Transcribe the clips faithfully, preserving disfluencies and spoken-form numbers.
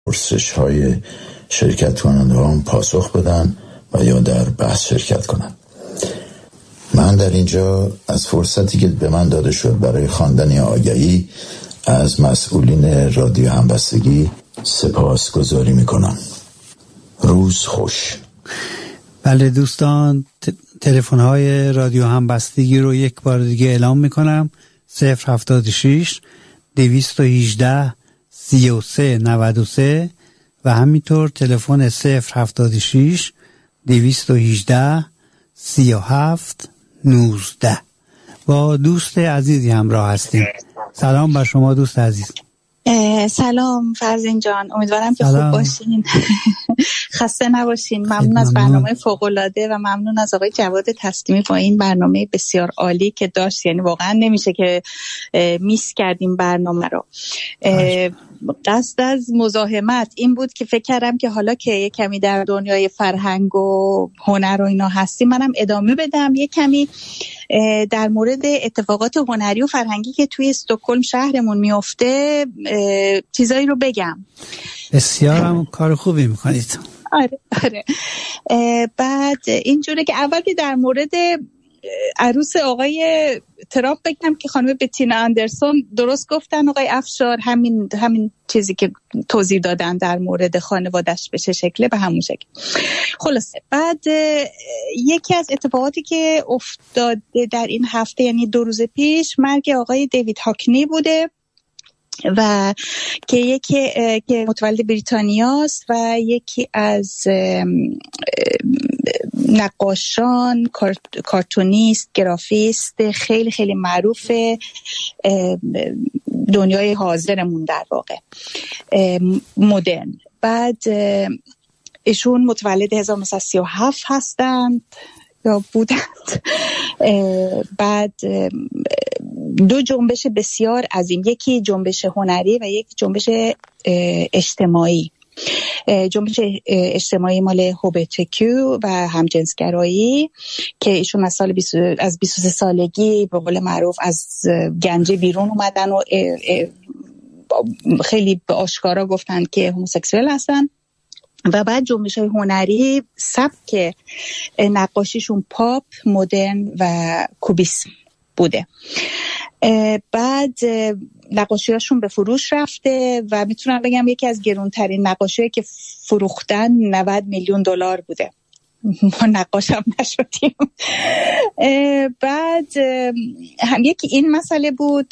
پرسش های شرکت کننده هم پاسخ بدن و یا در بحث شرکت کنن. من در اینجا از فرصتی که به من داده شد برای خواندن آگهی از مسئولین رادیو همبستگی سپاسگزاری میکنم. روز خوش. بله دوستان، تلفن های رادیو همبستگی رو یک بار دیگه اعلام میکنم: صفر هفتاد و شش دویست و هجده سی و سه نود و سه و همینطور تلفن صفر هفتاد و شش دویست و هجده سی و هفت نوزده. با دوست عزیزی همراه هستیم. سلام بر شما دوست عزیز. سلام فرزین جان، امیدوارم که سلام. خوب باشین. خسته نباشین. ممنون از برنامه فوق‌العاده و ممنون از آقای جواد تسلیمی با این برنامه بسیار عالی که داشت. یعنی واقعا نمیشه که میس کردیم برنامه رو. قصد از مزاحمت این بود که فکر کردم که حالا که یک کمی در دنیای فرهنگ و هنر و اینا هستیم، منم ادامه بدم یک کمی در مورد اتفاقات هنری و فرهنگی که توی استکهلم شهرمون میفته چیزایی رو بگم. بسیار هم کار خوبی میکنید. آره آره. بعد اینجوره که اول که در مورد عروس آقای ترامپ بگم که خانم بتینا اندرسون درست گفتن آقای افشار، همین همین چیزی که توضیح دادن در مورد خانواده‌اش به چه شکله، به همون شکل. خلاصه بعد یکی از اتفاقاتی که افتاده در این هفته، یعنی دو روز پیش، مرگ آقای دیوید هاکنی بوده و که یکی که متولد بریتانیاست و یکی از نقاشان، کارتونیست، گرافیست خیلی خیلی معروف دنیای حاضرمون در واقع، مدرن. بعد ایشون متولد هزار و نهصد و سی و هفت هستند یا بودند. بعد دو جنبش بسیار عظیم، یکی جنبش هنری و یک جنبش اجتماعی. جنبش اجتماعی مال هوبتکیو و همجنسگرایی که ایشون از سال بیست از بیست و سه سالگی به قول معروف از گنجه بیرون اومدن و خیلی به آشکارا گفتن که هموسکسوال هستن. و بعد جنبش‌های هنری، سبک نقاشیشون پاپ، مدرن و کوبیسم بوده. بعد نقاشیاشون به فروش رفته و میتونم بگم یکی از گرانترین نقاشیایی که فروختن نود میلیون دلار بوده. ما نقاش هم نشدیم. بعد هم یکی این مسئله بود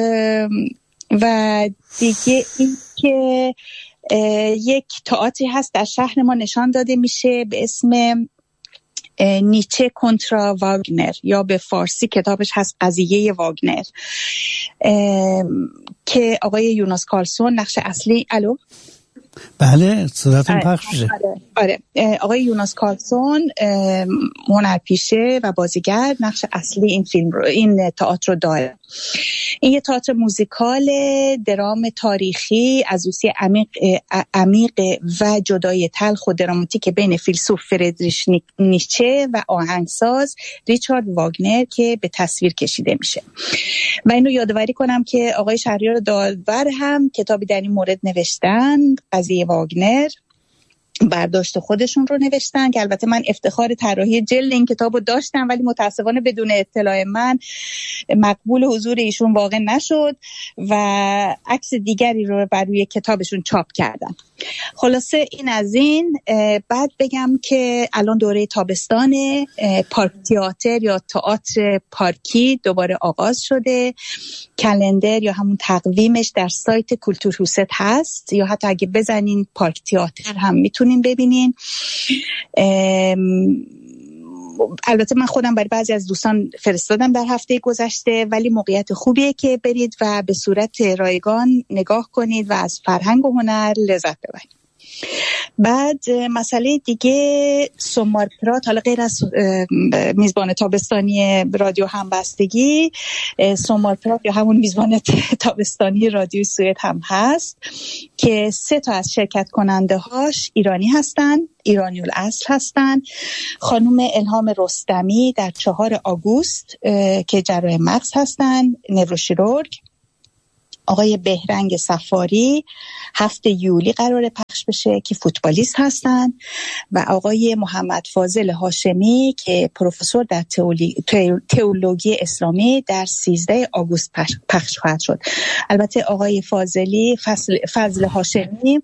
و دیگه این که یک تئاتری هست در شهر ما نشان داده میشه به اسم نیچه کنترا واگنر، یا به فارسی کتابش هست قضیه واگنر، که آقای یوناس کارلسون نقش اصلی. الو بله صداتون پخش میشه. آره. آره آقای یوناس کارلسون هنرپیشه و بازیگر نقش اصلی این فیلم رو، این تئاتر رو داره. این یه تئاتر موزیکال درام تاریخی عزوسی عمیق عمیق و جدای تلخ و دراماتیک بین فیلسوف فریدریش نیچه و آهنگساز ریچارد واگنر که به تصویر کشیده میشه. و اینو یادآوری کنم که آقای شهریار داور هم کتابی در این مورد نوشتن، قضیه واگنر، برداشت خودشون رو نوشتن که البته من افتخار طراحی جلد این کتابو داشتم ولی متاسفانه بدون اطلاع من مقبول حضور ایشون واقع نشد و عکس دیگری رو بر روی کتابشون چاپ کردن. خلاصه این از این. بعد بگم که الان دوره تابستان، پارک تئاتر یا تئاتر پارکی دوباره آغاز شده. کلندر یا همون تقویمش در سایت کولتور هوست هست یا حتی اگه بزنین پارک تئاتر هم میتونین ببینین. البته من خودم برای بعضی از دوستان فرستادم در هفته گذشته، ولی موقعیت خوبیه که برید و به صورت رایگان نگاه کنید و از فرهنگ و هنر لذت ببرید. بعد مسئله دیگه سومار پرات، حالا غیر از میزبان تابستانی رادیو همبستگی، سومار پرات یا همون میزبان تابستانی رادیو سوئد هم هست که سه تا از شرکت کننده هاش ایرانی هستن، ایرانی الاصل هستن. خانم الهام رستمی در چهار آگوست که جراح مغز هستن، نوروشیرورگ. آقای بهرنگ صفاری هفته یولی قراره پخش بشه که فوتبالیست هستن و آقای محمد فاضل هاشمی که پروفسور در تئولی... تئولوژی اسلامی در سیزده آگوست پخش خواهد شد. البته آقای فاضلی فضل, فضل هاشمی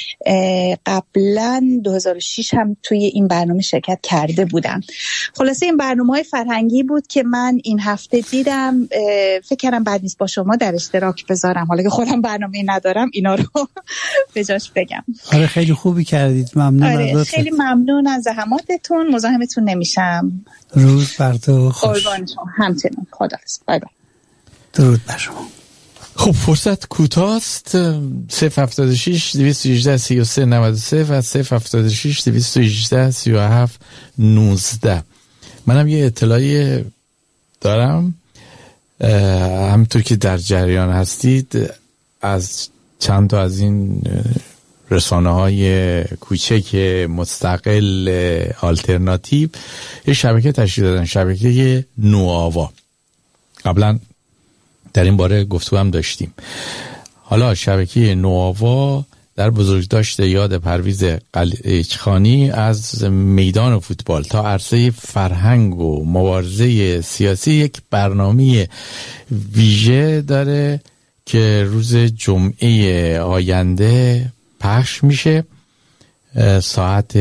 قبلا دو هزار و شش هم توی این برنامه شرکت کرده بودن. خلاصه این برنامه‌های فرهنگی بود که من این هفته دیدم، فکر کردم بعد نیست با شما در اشتراک بذارم، حالا که خودم برنامه ندارم اینا رو به جاش بگم. آره خیلی خوبی کردید، ممنون آره ازت. خیلی ممنون از زحماتتون، مزاحمتون نمیشم. روز بر تو خوش. قربان شما. همچنین. خداحافظ. بای بای. درود بر شما. خب فرصت کوتاست. صفر هفتاد و شش دویست و هجده سی و سه نود و سه و صفر هفتاد و شش دویست و هجده سی و هفت نوزده. منم یه اطلاعی دارم، همونطور که در جریان هستید از چند تا از این رسانه های کوچک مستقل آلترناتیو یه شبکه تشکیل دادن، شبکه نوآوا. قبلا در این باره گفتگو هم داشتیم. حالا شبکه نوآوا در بزرگداشت یاد پرویز قلیچخانی از میدان فوتبال تا عرصه فرهنگ و مبارزه سیاسی یک برنامه ویژه داره که روز جمعه آینده پخش میشه ساعت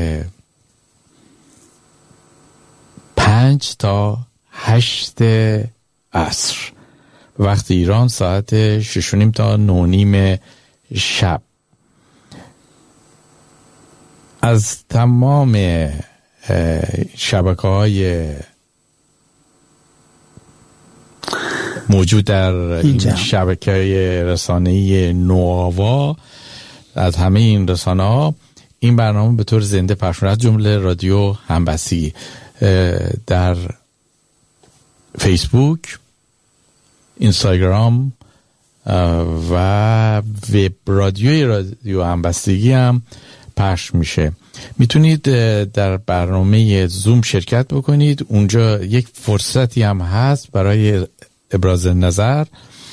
پنج تا هشت عصر، وقت ایران ساعت شش و نیم تا نه نیم شب. از تمام شبکه‌های موجود در این شبکه رسانه‌ای نوآوا، از همه این رسانه‌ها این برنامه به طور زنده پخش می‌شه، جمله رادیو همبستگی در فیسبوک، اینستاگرام و وب رادیوی رادیو همبستگی هم پخش میشه. میتونید در برنامه زوم شرکت بکنید، اونجا یک فرصتی هم هست برای ابراز نظر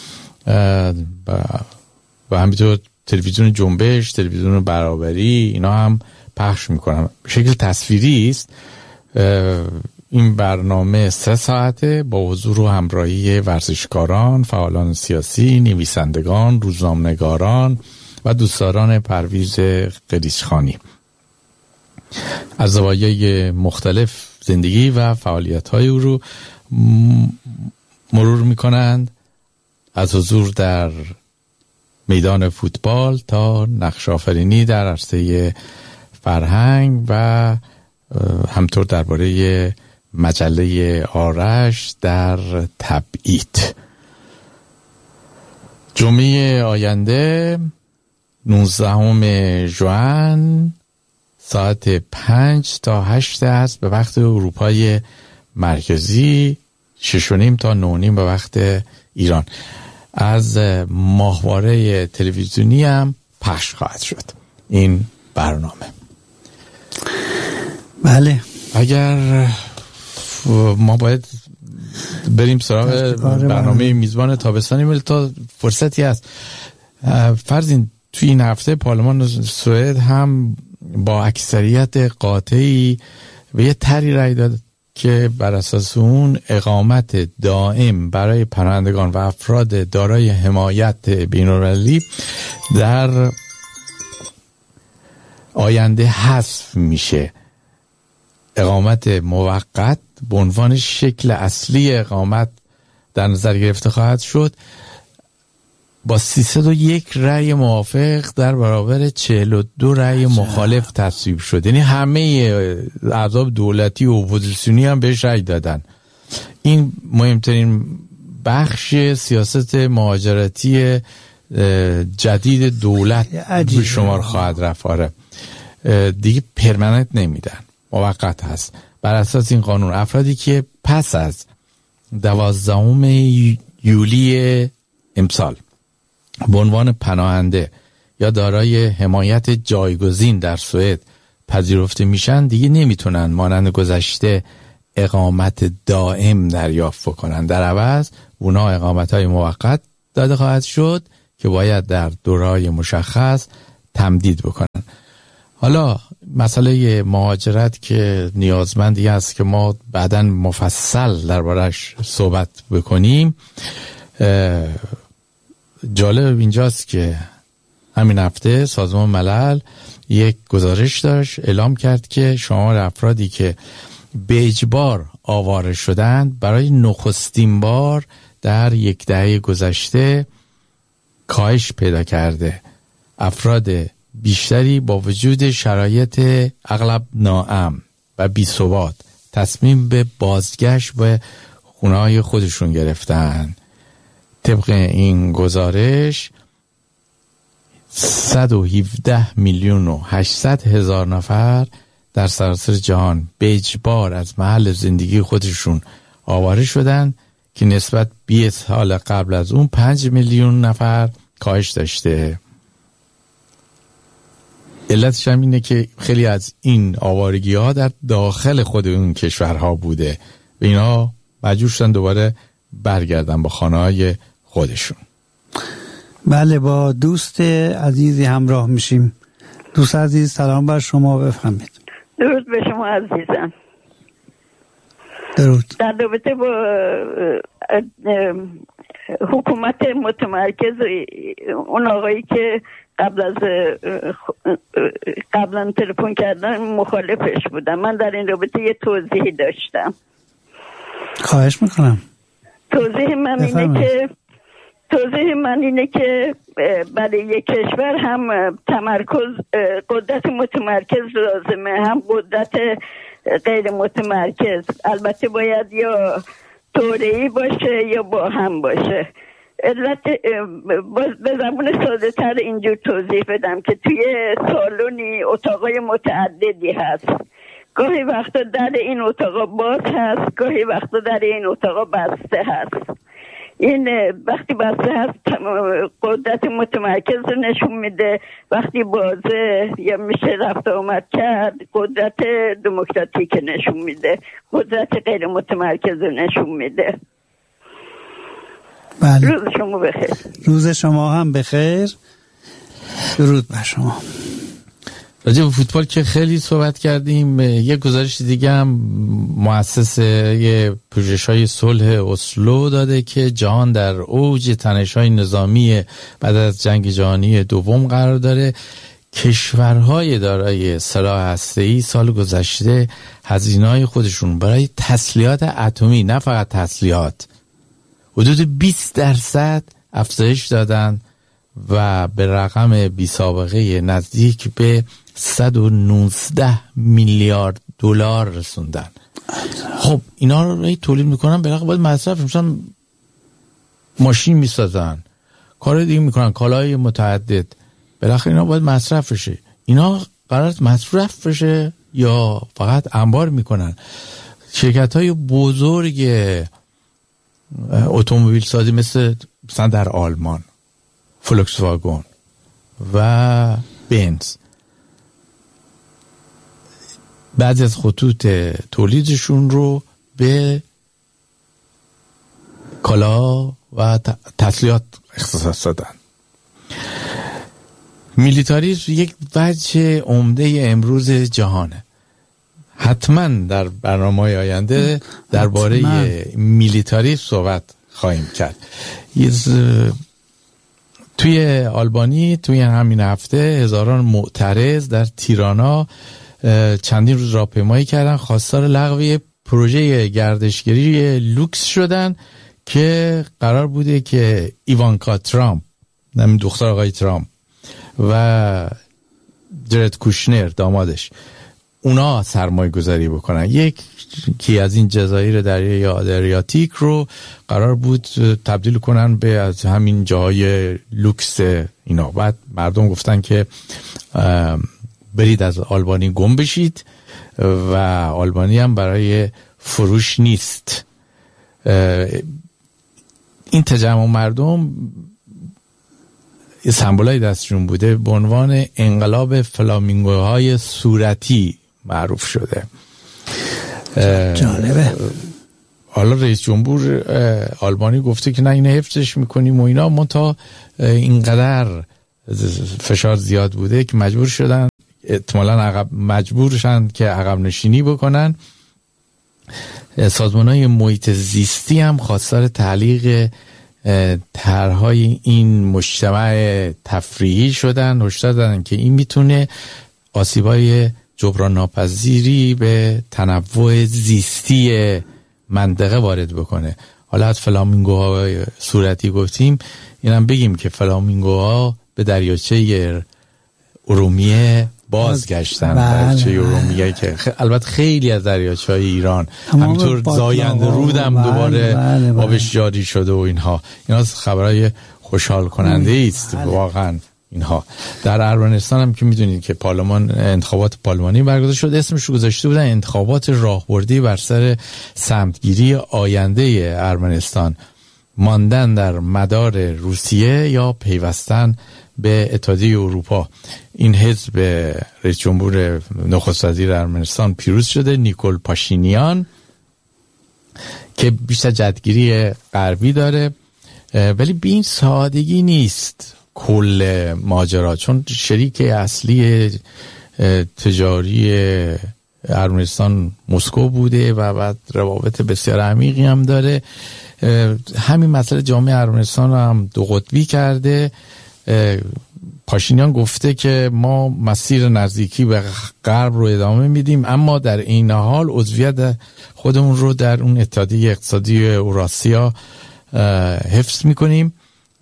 و همینطور تلویزیون جنبش، تلویزیون برابری اینا هم پخش میکنن. به شکل تصویری است. این برنامه سه ساعته با حضور و همراهی ورزشکاران، فعالان سیاسی، نویسندگان، روزنامه‌نگاران و دوستداران پرویز قلیچخانی. از زوایای مختلف زندگی و فعالیت‌های او رو مرور می‌کنند، از حضور در میدان فوتبال تا نقش آفرینی در عرصه فرهنگ و همطور درباره مجله آرش در تبعید. جمعه آینده نوزدهم ژوئن ساعت پنج تا هشت است به وقت اروپای مرکزی، شش و نیم تا نه و نیم به وقت ایران. از ماهواره تلویزیونی هم پخش خواهد شد این برنامه. بله، اگر ما باید بریم سراغ برنامه میزبان تابستانی، ولی تا فرصتی هست. فرضین توی این هفته پارلمان سوئد هم با اکثریت قاطعی به یه طرحی رای داد که بر اساس اون اقامت دائم برای پناهندگان و افراد دارای حمایت بین‌المللی در آینده حذف میشه. اقامت موقت به عنوان شکل اصلی اقامت در نظر گرفته خواهد شد، با سیصد و یک رأی موافق در برابر چهل و دو رأی مخالف تصویب شد. یعنی همه احزاب دولتی و اپوزیسیونی هم بهش رأی دادن. این مهمترین بخش سیاست مهاجرتی جدید دولت به شمار خواهد رفت. آره دیگه پرمننت نمیدن، موقت هست. بر اساس این قانون افرادی که پس از دوازدهم یولی امسال به عنوان پناهنده یا دارای حمایت جایگزین در سوئد پذیرفته میشن دیگه نمیتونن مانند گذشته اقامت دائم دریافت کنن. در عوض اونا اقامت‌های موقت داده خواهد شد که باید در دوره‌های مشخص تمدید بکنن. حالا مسئله مهاجرت که نیازمندی است که ما بعداً مفصل دربارش صحبت بکنیم. جالب اینجاست که همین هفته سازمان ملل یک گزارش داشت اعلام کرد که شمار افرادی که به اجبار آواره شدند برای نخستین بار در یک دهه گذشته کاهش پیدا کرده. افراد بیشتری با وجود شرایط اغلب ناامن و بی‌ثبات تصمیم به بازگشت به خونه‌های خودشون گرفتن. طبق این گزارش صد و هفده میلیون و هشتصد هزار نفر در سراسر جهان به اجبار از محل زندگی خودشون آواره شدن که نسبت به سال قبل از اون پنج میلیون نفر کاهش داشته. علتش هم اینه که خیلی از این آوارگی ها در داخل خود اون کشورها بوده و اینا مجبور شدن دوباره برگردن با خانه های خودشون. بله، با دوست عزیزی همراه میشیم. دوست عزیز سلام بر شما، بفرمایید. درود به شما عزیزم. درود. در رابطه با حکومت متمرکز اون آقایی که قبل از قبلا تلفن کردن مخالفش بودم، من در این رابطه یه توضیحی داشتم. خواهش میکنم. توضیح من اینه که توضیح من اینه که برای یک کشور هم تمرکز قدرت متمرکز لازمه، هم قدرت غیر متمرکز. البته باید یا توره‌ای باشه یا با هم باشه. علت به زبان ساده تر اینجور توضیح بدم که توی سالونی اتاقای متعددی هست، گاهی وقتا در این اتاقا باز هست، گاهی وقتا در این اتاقا بسته هست. این وقتی بسته هست قدرت متمرکز رو نشون میده، وقتی بازه یا میشه رفت آمد کرد قدرت دموکراتیک نشون میده، قدرت غیر متمرکز رو نشون میده. بله. روز شما بخیر. روز شما هم بخیر. درود بر شما. راجع به فوتبال که خیلی صحبت کردیم، یه گزارش دیگه هم مؤسسه پژوهش‌های صلح اسلو داده که جهان در اوج تنش‌های نظامی بعد از جنگ جهانی دوم قرار داره. کشورهای دارای سلاح هسته‌ای سال گذشته هزینه‌های خودشون برای تسلیحات اتمی، نه فقط تسلیحات، حدود بیست درصد افزایش دادن و به رقم بی سابقه نزدیک به صد و نوزده میلیارد دلار رسوندن. خب اینا رو تولید میکنن، به رقم باید مصرف میشن، ماشین میسازن، کار دیگه میکنن، کالای متعدد، بالاخره اینا باید مصرف بشه. اینا قرار مصرف بشه یا فقط انبار میکنن؟ شرکت های بزرگ اتومبیل سازی مثل مثلا در آلمان فولکس واگن و بنز، بعضی از خطوط تولیدشون رو به کالا و تسلیحات اختصاص دادن. میلیتاریسم یک وجه عمده امروز جهانه. حتما در برنامه‌های آینده درباره میلیتاریسم صحبت خواهیم کرد. توی آلبانی توی همین هفته هزاران معترض در تیرانا چندین روز راهپیمایی کردن، خواستار لغو پروژه گردشگری لوکس شدن که قرار بوده که ایوانکا ترامپ، همین دختر آقای ترامپ، و جرد کوشنر دامادش، اونا سرمایه گذاری بکنن. یکی از این جزایر دریای آدریاتیک رو قرار بود تبدیل کنن به از همین جاهای لوکس اینا. بعد مردم گفتن که برید از آلبانی گم بشید و آلبانی هم برای فروش نیست. این تجمع مردم سمبولای دستشون بوده، به عنوان انقلاب فلامینگوهای صورتی معروف شده. جالبه. حالا رئیس جمهور آلبانی گفته که نه این حفظش میکنیم و اینا، منتها اینقدر فشار زیاد بوده که مجبور شدن احتمالاً عقب مجبور شدن که عقب نشینی بکنن. سازمان‌های محیط زیستی هم خواستار تعلیق طرح‌های این مجتمع تفریحی شدن، هشدار دادن که این میتونه آسیب‌های جبران ناپذیری به تنوع زیستی منطقه وارد بکنه. حالا از فلامینگوهای صورتی گفتیم، اینم بگیم که فلامینگوها به دریاچه ارومیه بازگشتن. دریاچه ارومیه که خ... البته خیلی از دریاچه‌های ایران همینطور زاینده رود هم دوباره بله بله. آبش جاری شده و اینها اینا خبرای خوشحال کننده است بله. واقعا اینها. در ارمنستان هم که میدونید که پارلمان انتخابات پارلمانی برگزار شد، اسمش رو گذاشته بودن انتخابات راهبردی بر سر سمتگیری آینده ارمنستان، ماندن در مدار روسیه یا پیوستن به اتحادیه اروپا. این حزب رئیس جمهور نخست وزیر ارمنستان پیروز شده، نیکول پاشینیان، که بیشتر جدگیری غربی داره، ولی به این سادگی نیست کل ماجرا، چون شریک اصلی تجاری ارمنستان مسکو بوده و بعد روابط بسیار عمیقی هم داره. همین مسئله جامعه ارمنستان رو هم دو قطبی کرده. پاشینیان گفته که ما مسیر نزدیکی به غرب رو ادامه میدیم، اما در این حال عضویت خودمون رو در اون اتحادیه اقتصادی اوراسیا حفظ میکنیم،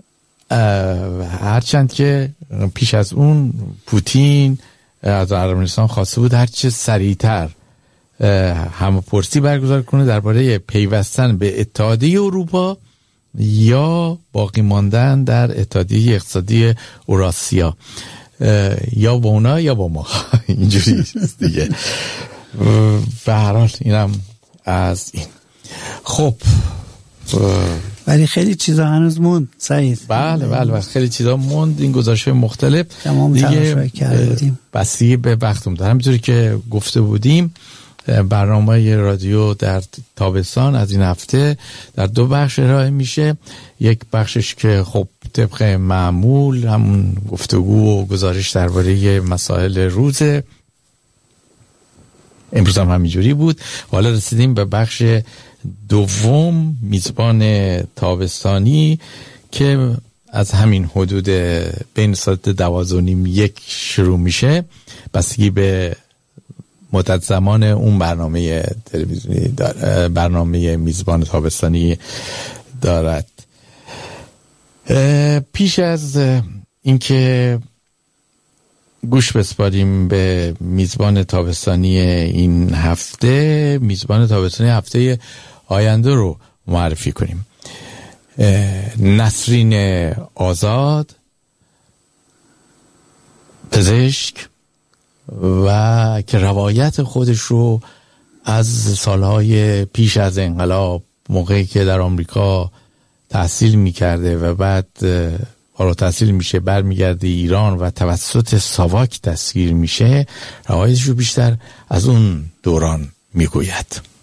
هرچند که پیش از اون پوتین از ارمنستان خواسته بود هرچه سریعتر همپرسی برگزار کنه درباره پیوستن به اتحادیه اروپا یا باقی ماندن در اتحادیه اقتصادی اوراسیا، یا با اونا یا با ما. اینجوری دیگه. به هر حال اینم از این. خب ولی خیلی چیزا هنوز موند سعید. بله بله بله خیلی چیزا موند. این گزارش‌های مختلف تمام دیگه کردیم بستگی به وقتم داره. همونطوری که گفته بودیم برنامه رادیو در تابستان از این هفته در دو بخش ارائه میشه. یک بخشش که خب طبق معمول همون گفتگو و گزارش درباره مسائل روزه، امروز هم همینجوری بود. حالا رسیدیم به بخش دوم، میزبان تابستانی، که از همین حدود بین ساعت دوازده و نیم یک شروع میشه، بستگی به مدت زمان اون برنامه تلویزیونی برنامه میزبان تابستانی دارد. پیش از اینکه گوش بسپاریم به میزبان تابستانی این هفته، میزبان تابستانی هفته آینده رو معرفی کنیم. نسرین آزاد، پزشک و که روایت خودش رو از سالهای پیش از انقلاب، موقعی که در آمریکا تحصیل میکرده و بعد حالا تحصیل میشه برمیگرده ایران و توسط ساواک دستگیر میشه، روایتش رو بیشتر از اون دوران میگوید.